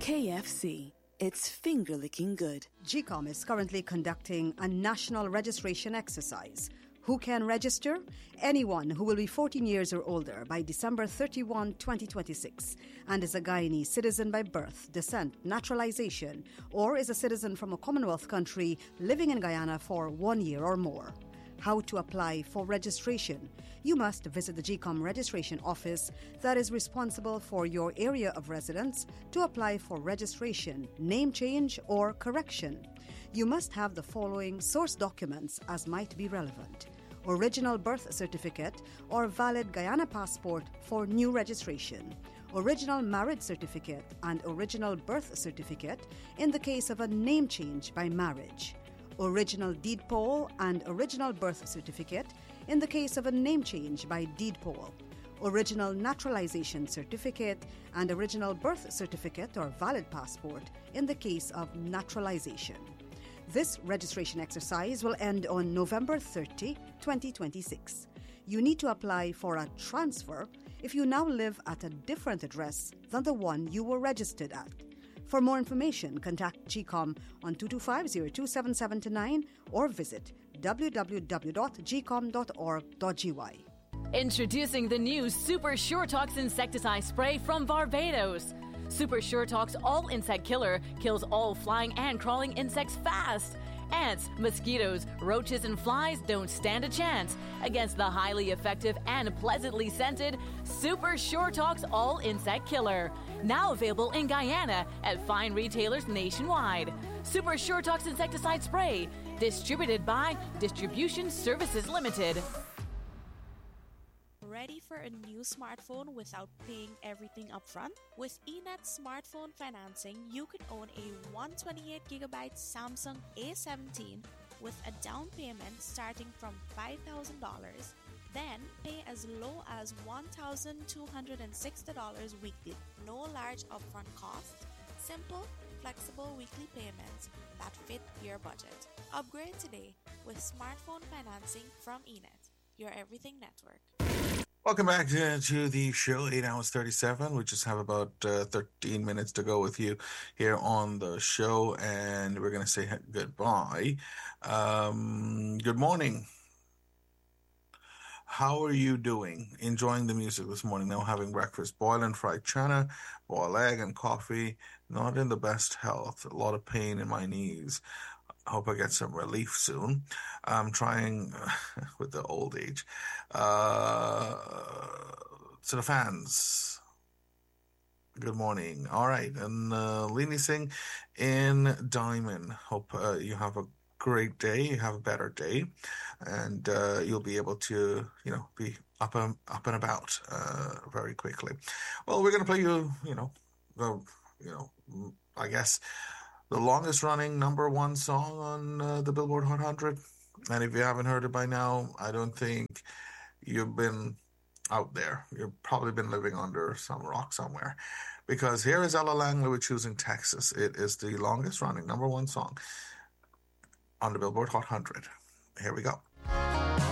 KFC. It's finger-licking good. GCOM is currently conducting a national registration exercise. Who can register? Anyone who will be 14 years or older by December 31, 2026 and is a Guyanese citizen by birth, descent, naturalization, or is a citizen from a Commonwealth country living in Guyana for 1 year or more. How to apply for registration? You must visit the GCOM registration office that is responsible for your area of residence to apply for registration, name change, or correction. You must have the following source documents as might be relevant: original birth certificate or valid Guyana passport for new registration, original marriage certificate and original birth certificate in the case of a name change by marriage, original deed poll and original birth certificate in the case of a name change by deed poll, original naturalization certificate and original birth certificate or valid passport in the case of naturalization. This registration exercise will end on November 30, 2026. You need to apply for a transfer if you now live at a different address than the one you were registered at. For more information, contact GCOM on 225-027729 or visit www.gcom.org.gy. Introducing the new Super SureTox insecticide spray from Barbados. Super SureTox All Insect Killer kills all flying and crawling insects fast. Ants, mosquitoes, roaches, and flies don't stand a chance against the highly effective and pleasantly scented Super SureTox All Insect Killer. Now available in Guyana at fine retailers nationwide. Super SureTox insecticide spray, distributed by Distribution Services Limited. Ready for a new smartphone without paying everything upfront? With eNet smartphone financing, you can own a 128GB Samsung A17 with a down payment starting from $5,000, then pay as low as $1,260 weekly. No large upfront costs, simple, flexible weekly payments that fit your budget. Upgrade today with smartphone financing from eNet, your everything network. Welcome back to the show, 8 hours 37. We just have about 13 minutes to go with you here on the show, and we're going to say goodbye. Good morning. How are you doing? Enjoying the music this morning. Now having breakfast. Boiled and fried chana, boiled egg and coffee. Not in the best health. A lot of pain in my knees. I hope I get some relief soon. I'm trying with the old age. To the fans, good morning. All right. And Lini Singh in Diamond. Hope you have a great day. You have a better day. And you'll be able to, be up and about very quickly. Well, we're going to play you, I guess, the longest running number one song on the Billboard Hot 100. And if you haven't heard it by now, I don't think you've been out there. You've probably been living under some rock somewhere. Because here is Ella Langley with Choosing Texas. It is the longest running number one song on the Billboard Hot 100. Here we go.